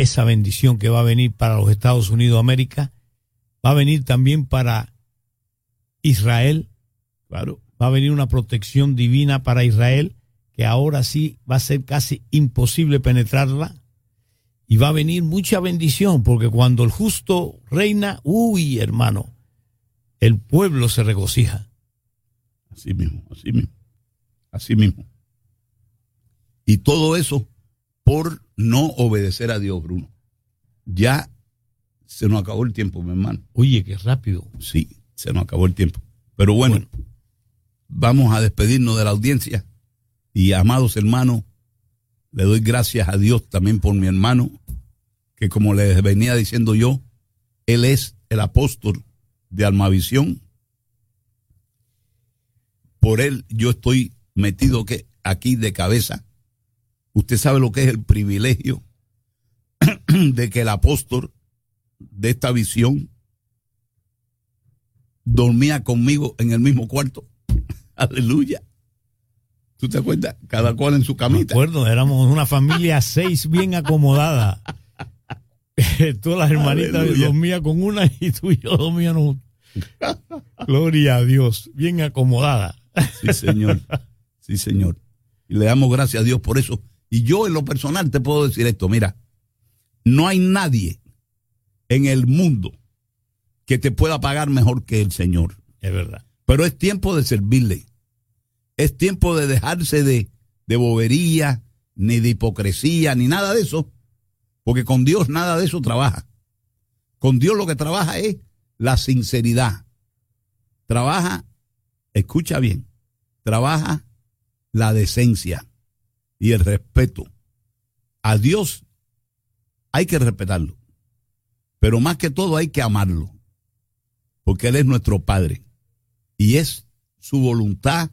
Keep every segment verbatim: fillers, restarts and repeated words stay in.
esa bendición que va a venir para los Estados Unidos de América, va a venir también para Israel. Claro, va a venir una protección divina para Israel, que ahora sí va a ser casi imposible penetrarla. Y va a venir mucha bendición, porque cuando el justo reina, uy, hermano, el pueblo se regocija. Así mismo, así mismo, así mismo. Y todo eso por no obedecer a Dios, Bruno. Ya se nos acabó el tiempo, mi hermano. Oye, qué rápido. Sí, se nos acabó el tiempo. Pero bueno, bueno, vamos a despedirnos de la audiencia. Y amados hermanos, le doy gracias a Dios también por mi hermano, que como les venía diciendo yo, él es el apóstol de Almavisión. Por él yo estoy metido que aquí de cabeza. Usted sabe lo que es el privilegio de que el apóstol de esta visión dormía conmigo en el mismo cuarto. Aleluya. ¿Tú te acuerdas? Cada cual en su camita. Me acuerdo, éramos una familia seis bien acomodada. Todas las hermanitas Aleluya. Dormían con una y tú y yo dormíamos. Gloria a Dios, bien acomodada. Sí, señor. Sí, señor. Y le damos gracias a Dios por eso. Y yo en lo personal te puedo decir esto, mira, no hay nadie en el mundo que te pueda pagar mejor que el Señor. Es verdad. Pero es tiempo de servirle. Es tiempo de dejarse de, de bobería, ni de hipocresía, ni nada de eso. Porque con Dios nada de eso trabaja. Con Dios lo que trabaja es la sinceridad. Trabaja, escucha bien, trabaja la decencia y el respeto. A Dios hay que respetarlo. Pero más que todo hay que amarlo. Porque Él es nuestro Padre. Y es su voluntad,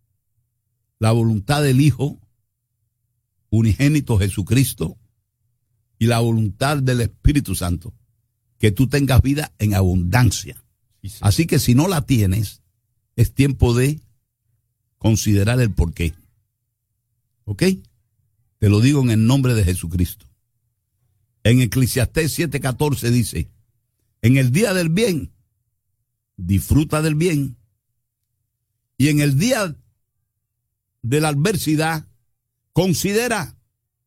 la voluntad del Hijo unigénito Jesucristo y la voluntad del Espíritu Santo, que tú tengas vida en abundancia. Sí, sí. Así que si no la tienes, es tiempo de considerar el porqué. ¿Ok? Te lo digo en el nombre de Jesucristo. En Eclesiastés siete catorce dice, en el día del bien, disfruta del bien, y en el día de la adversidad, considera,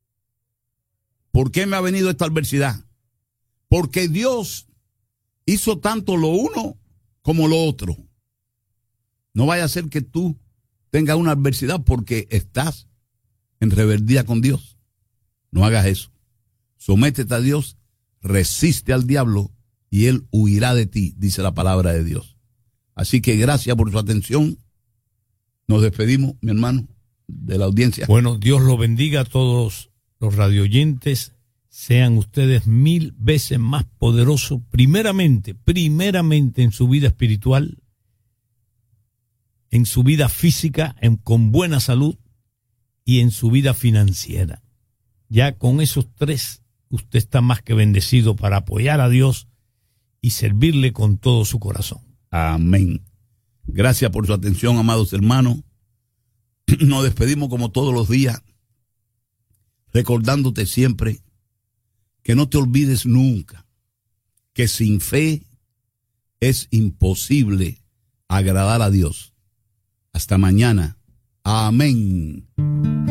¿por qué me ha venido esta adversidad? Porque Dios hizo tanto lo uno como lo otro. No vaya a ser que tú tengas una adversidad porque estás en rebeldía con Dios. No hagas eso. Sométete a Dios, resiste al diablo y él huirá de ti, dice la palabra de Dios. Así que gracias por su atención. Nos despedimos, mi hermano, de la audiencia. Bueno, Dios lo bendiga a todos los radioyentes. Sean ustedes mil veces más poderosos, primeramente, primeramente en su vida espiritual, en su vida física, en, con buena salud y en su vida financiera. Ya con esos tres, usted está más que bendecido para apoyar a Dios y servirle con todo su corazón. Amén. Gracias por su atención, amados hermanos. Nos despedimos como todos los días, recordándote siempre que no te olvides nunca que sin fe es imposible agradar a Dios. Hasta mañana. Amén.